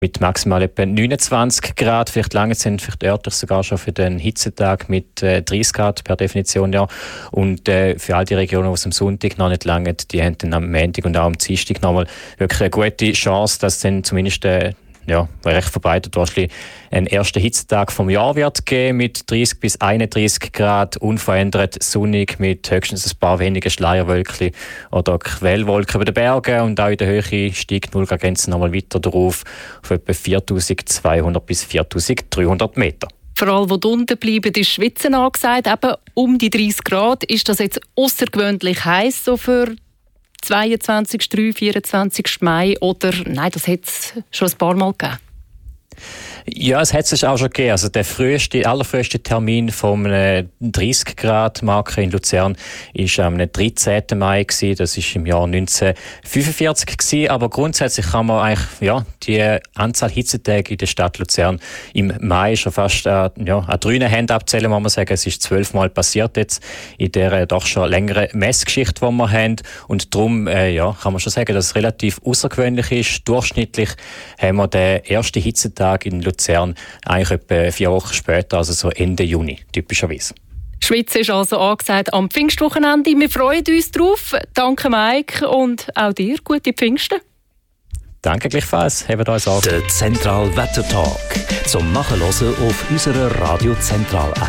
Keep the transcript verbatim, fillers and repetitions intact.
mit maximal etwa neunundzwanzig Grad. Vielleicht lange sind vielleicht örtlich sogar schon für den Hitzetag mit äh, dreißig Grad per Definition. Ja. Und äh, für all die Regionen, die es am Sonntag noch nicht lange, die haben dann am Montag und auch am Dienstag nochmal wirklich eine gute Chance, dass dann zumindest äh, ja, recht verbreitet wahrscheinlich einen ersten Hitzetag vom Jahr wird geben mit dreißig bis einunddreißig Grad, unverändert sonnig mit höchstens ein paar wenige Schleierwölkchen oder Quellwolken über den Bergen, und auch in der Höhe steigt die Nullgrenze nochmal weiter drauf auf etwa viertausendzweihundert bis viertausenddreihundert Meter. Vor allem, wo du unten bleiben, ist Schwitzen angesagt, eben um die dreißig Grad. Ist das jetzt außergewöhnlich heiß so für zweiundzwanzigsten, dreiundzwanzigsten, vierundzwanzigsten Mai, oder nein, das hat es schon ein paar Mal gegeben? Ja, es hat es auch schon gegeben. Also der früheste, allerfrüheste Termin vom äh, dreißig Grad Marke in Luzern war am dreizehnten Mai gewesen. Das war im Jahr neunzehnhundertfünfundvierzig gewesen. Aber grundsätzlich kann man eigentlich ja die Anzahl Hitzetage in der Stadt Luzern im Mai schon fast äh, ja, an drei Händen abzählen, muss man sagen. Es ist zwölfmal passiert jetzt in der äh, doch schon längeren Messgeschichte, die wir haben. Und darum äh, ja, kann man schon sagen, dass es relativ außergewöhnlich ist. Durchschnittlich haben wir den ersten Hitzetag in Luzern eigentlich etwa vier Wochen später, also so Ende Juni, typischerweise. Schweiz ist also angesagt am Pfingstwochenende. Wir freuen uns drauf. Danke, Mike, und auch dir gute Pfingsten. Danke gleichfalls. Habt euch Sorge. Der Zentral Wetter Talk zum Nachhören auf unserer Radio Zentral App.